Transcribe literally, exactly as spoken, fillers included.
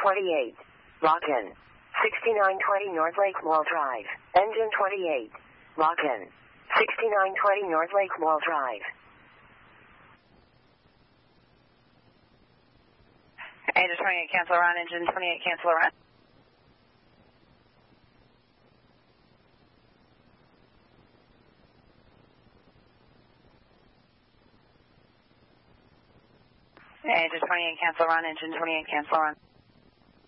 twenty-eight. Lock in. sixty-nine twenty North Lake Wall Drive. Engine twenty-eight. Lock in. sixty-nine twenty North Lake Wall Drive. Engine twenty-eight, cancel run. Engine twenty-eight, cancel run. Engine twenty-eight, cancel run. Engine twenty-eight, cancel run.